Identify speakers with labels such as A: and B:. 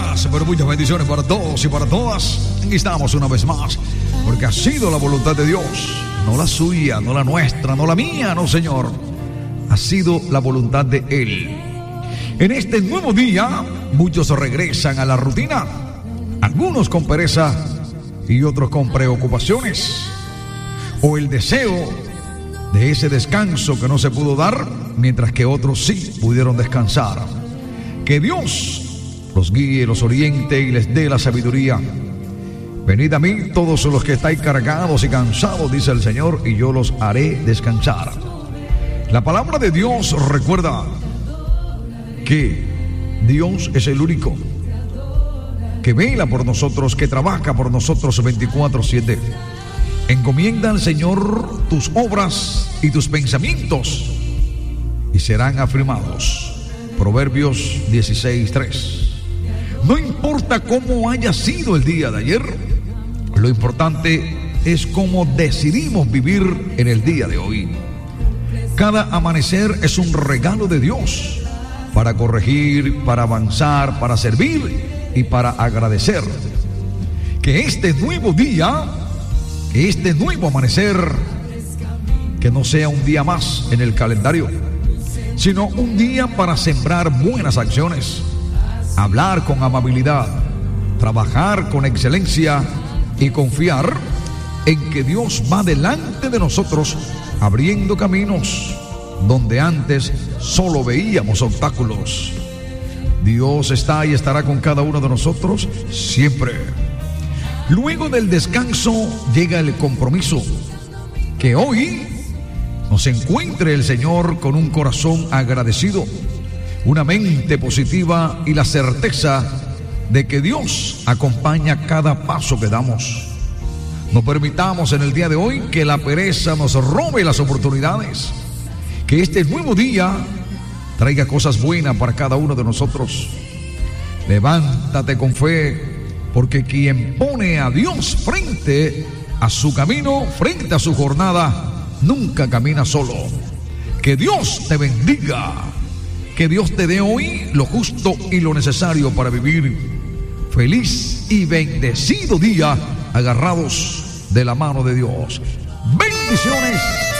A: buenas, pero muchas bendiciones para todos y para todas. Aquí estamos una vez más, porque ha sido la voluntad de Dios, no la suya, no la nuestra, no la mía, no, Señor. Ha sido la voluntad de Él. En este nuevo día, muchos regresan a la rutina, algunos con pereza y otros con preocupaciones, o el deseo de ese descanso que no se pudo dar, mientras que otros sí pudieron descansar. Que Dios los guíe, los oriente y les dé la sabiduría. Venid a mí todos los que estáis cargados y cansados, dice el Señor, y yo los haré descansar. La palabra de Dios recuerda que Dios es el único que vela por nosotros, que trabaja por nosotros 24/7. Encomienda al Señor tus obras y tus pensamientos y serán afirmados. Proverbios 16:3. No importa cómo haya sido el día de ayer, lo importante es cómo decidimos vivir en el día de hoy. Cada amanecer es un regalo de Dios para corregir, para avanzar, para servir y para agradecer. Que este nuevo día, que este nuevo amanecer, que no sea un día más en el calendario, sino un día para sembrar buenas acciones, hablar con amabilidad, trabajar con excelencia y confiar en que Dios va delante de nosotros, abriendo caminos donde antes solo veíamos obstáculos. Dios está y estará con cada uno de nosotros siempre. Luego del descanso llega el compromiso. Que hoy nos encuentre el Señor con un corazón agradecido, una mente positiva y la certeza de que Dios acompaña cada paso que damos. No permitamos en el día de hoy que la pereza nos robe las oportunidades. Que este nuevo día traiga cosas buenas para cada uno de nosotros. Levántate con fe, porque quien pone a Dios frente a su camino, frente a su jornada, nunca camina solo. Que Dios te bendiga. Que Dios te dé hoy lo justo y lo necesario para vivir feliz y bendecido día, agarrados de la mano de Dios. Bendiciones.